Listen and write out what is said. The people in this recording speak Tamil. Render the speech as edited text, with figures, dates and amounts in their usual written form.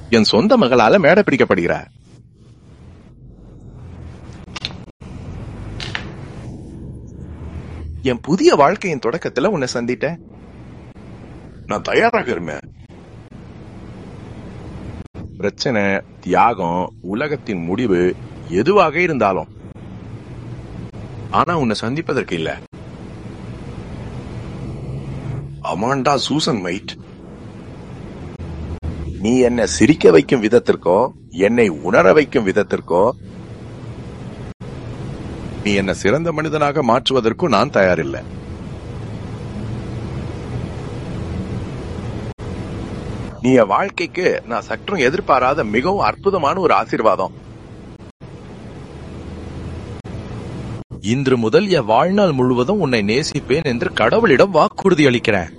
என் சொந்த மகளால மேடை பிடிக்கப்படுகிறார். என் புதிய வாழ்க்கையின் தொடக்கத்துல உன்னை சந்திட்டேன். நான் தயாராக இருந்தேன். பிரச்சனை, தியாகம், உலகத்தின் முடிவு எதுவாக இருந்தாலும். ஆனா உன்னை சந்திப்பதற்கு இல்ல. அமாண்டா சூசன் மைட், நீ என்னை சிரிக்க வைக்கும் விதத்திற்கோ என்னை உணர வைக்கும் விதத்திற்கோ நீ என்ன சிறந்த மனிதனாக மாற்றுவதற்கும் நான் தயாரில்லை. நீ என் வாழ்க்கைக்கு நான் சற்றும் எதிர்பாராத மிகவும் அற்புதமான ஒரு ஆசீர்வாதம். இன்று முதல் என் வாழ்நாள் முழுவதும் உன்னை நேசிப்பேன் என்று கடவுளிடம் வாக்குறுதி அளிக்கிறேன்.